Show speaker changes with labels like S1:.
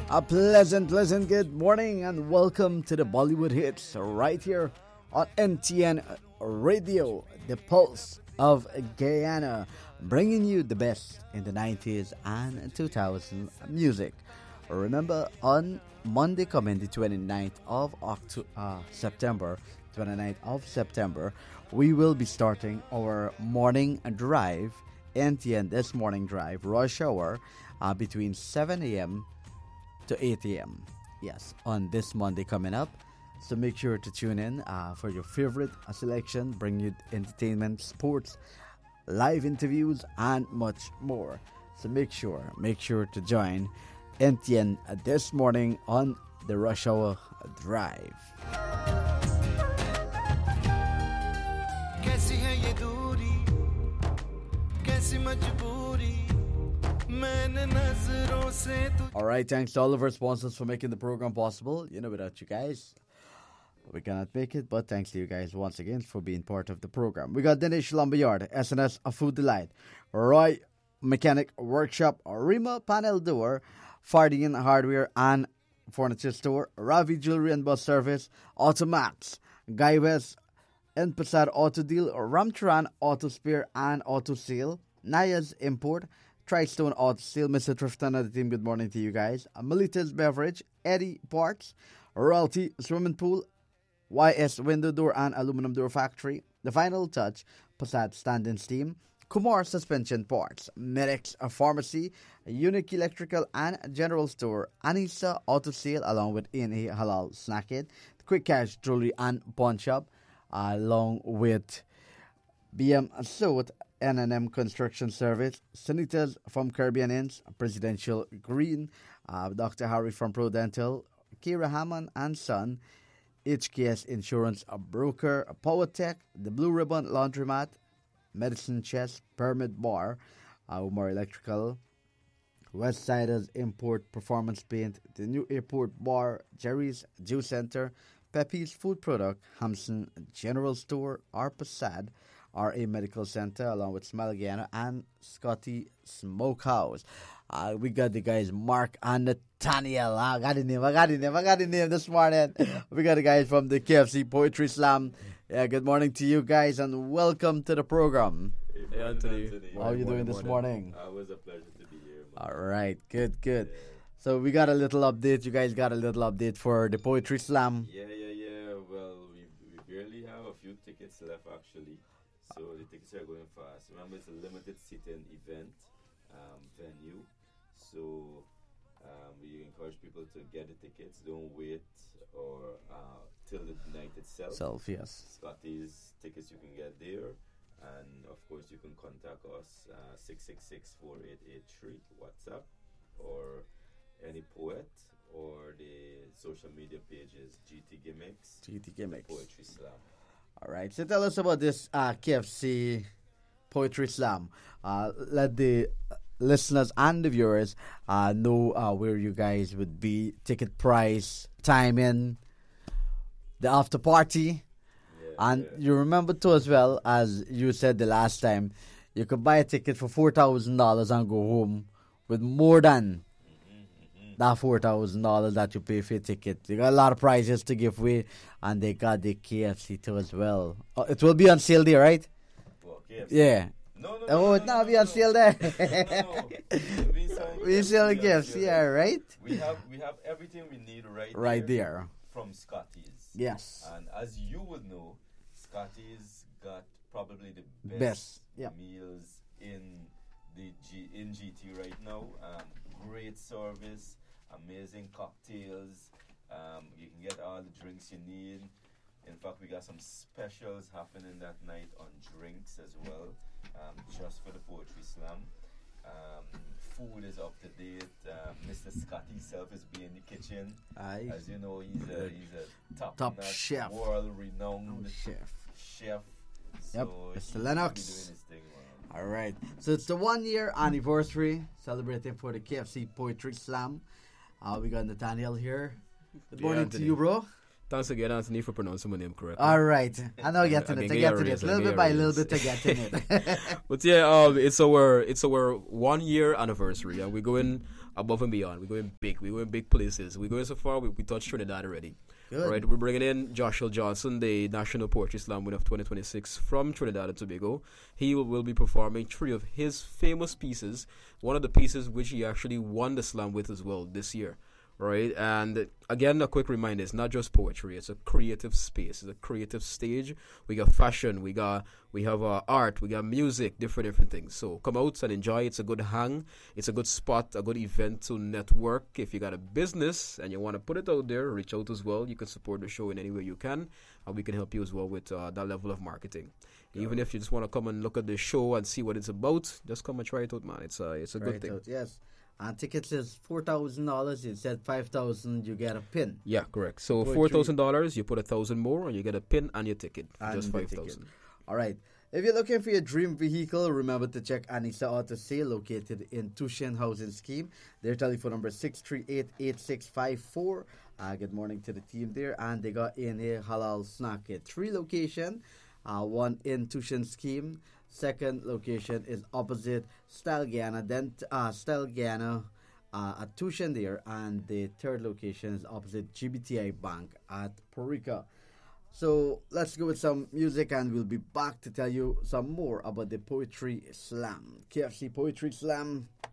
S1: A pleasant good morning and welcome to the Bollywood Hits right here on NTN Radio, the pulse of Guyana, bringing you the best in the 90s and 2000 music. Remember, on Monday coming the 29th of September, we will be starting our morning drive, NTN This Morning Drive, rush hour, between 7 a.m. to 8 a.m. Yes, on this Monday coming up. So make sure to tune in for your favorite selection, bring you entertainment, sports, live interviews, and much more. So make sure to join NTN this morning on the Rush Hour Drive. Alright, thanks to all of our sponsors for making the program possible. Without you guys, we cannot make it, but thanks to you guys once again for being part of the program. We got Dinesh Lumberyard, SNS A Food Delight, Roy Mechanic Workshop, Rima Panel Door, Fardin Hardware and Furniture Store, Ravi Jewelry and Bus Service, Automax, Guy West, Enpasar Auto Deal, Ramcharan Auto Spare and Auto Sale, Naya's Import, Tridestone Auto Sale, Mr. Trifton and the team, good morning to you guys. Melita's Beverage, Eddie Parts, Royalty Swimming Pool, YS Window Door and Aluminum Door Factory, The Final Touch, Passat Stand-in Steam, Kumar Suspension Parts, Medex Pharmacy, Unique Electrical and General Store, Anissa Auto Sale, along with A&A Halal Snack It, Quick Cash Jewelry and Pawn Shop, along with BM Suit, N&M Construction Service, Sanitas from Caribbean Inns, Presidential Green, Dr. Harry from Pro Dental, Kira Hammond and Son, HKS Insurance Broker, PowerTech, The Blue Ribbon Laundromat, Medicine Chest, Pyramid Bar, Umar Electrical, Westsiders Import Performance Paint, The New Airport Bar, Jerry's Juice Center, Pepe's Food Product, Hamson General Store, Arpasad, RA Medical Center, along with Smile Guyana and Scotty Smokehouse. We got the guys Mark and Nathaniel. I got the name this morning. We got the guys from the KFC Poetry Slam. Yeah, good morning to you guys and welcome to the program.
S2: Hey, Anthony.
S1: How are you doing this morning?
S2: It was a pleasure to be here, man.
S1: All right, good. Yeah. So we got a little update. You guys got a little update for the Poetry Slam.
S2: Yeah. Well, we barely have a few tickets left, actually. So the tickets are going fast. Remember, it's a limited sit-in event venue. So we encourage people to get the tickets. Don't wait or till the night itself.
S1: Yes.
S2: Scotty's tickets you can get there. And, of course, you can contact us, 666-4883, WhatsApp, or any poet, or the social media pages, GT Gimmicks. Poetry Slam.
S1: All right. So tell us about this KFC Poetry Slam. Let the listeners and the viewers know where you guys would be, ticket price, timing, the after party. And you remember too as well, as you said the last time, you could buy a ticket for $4,000 and go home with more than that $4,000 that you pay for your ticket. They got a lot of prizes to give away, and they got the KFC too as well. It will be on sale there, right?
S2: Well, KFC.
S1: Yeah.
S2: No.
S1: It now be on sale there.
S2: No.
S1: We sell the KFC, yeah, right?
S2: We have everything we need
S1: right there
S2: from Scotty's.
S1: Yes.
S2: And as you would know, Scotty's got probably the
S1: best
S2: meals in GT right now. Great service, amazing cocktails. You can get all the drinks you need. In fact, we got some specials happening that night on drinks as well, just for the Poetry Slam. Food is up to date. Mr. Scotty himself is in the kitchen.
S1: Aye.
S2: As you know, he's a
S1: top chef,
S2: world-renowned chef.
S1: Yep,
S2: So
S1: Mr. Lennox.
S2: Doing his thing, man.
S1: All right. So it's the 1 year anniversary celebrating for the KFC Poetry Slam. We got Nathaniel here. Good morning to you, bro.
S3: Thanks again, Anthony, for pronouncing my name correctly.
S1: All right. I know getting it. Little bit by little bit, getting it.
S3: But yeah, it's our 1 year anniversary, and we're going above and beyond. We're going big. We're going big places. We're going so far. We touched Trinidad already.
S1: Good.
S3: Right, we're bringing in Joshua Johnson, the National Poetry Slam winner of 2026 from Trinidad and Tobago. He will be performing 3 of his famous pieces, one of the pieces which he actually won the slam with as well this year. Right, and again, a quick reminder: it's not just poetry; it's a creative space, it's a creative stage. We got fashion, we have art, we got music, different things. So come out and enjoy. It's a good hang, it's a good spot, a good event to network. If you got a business and you want to put it out there, reach out as well. You can support the show in any way you can, and we can help you as well with that level of marketing. Even if you just want to come and look at the show and see what it's about, just come and try it out, man. It's a good thing.
S1: Yes. And tickets is $4,000. You said $5,000. You get a pin.
S3: Yeah, correct. So $4,000, you put $1,000 more, and you get a pin and your ticket. Just $5,000.
S1: All right. If you're looking for your dream vehicle, remember to check Anissa Auto Sale, located in Tushin Housing Scheme. Their telephone number is 638-8654. Good morning to the team there. And they got in a halal snack at 3 locations. One in Tushin Scheme. Second location is opposite Style Guyana, Style Guyana at Tushin there, and the third location is opposite GBTI Bank at Porica. So let's go with some music, and we'll be back to tell you some more about the Poetry Slam. KFC Poetry Slam.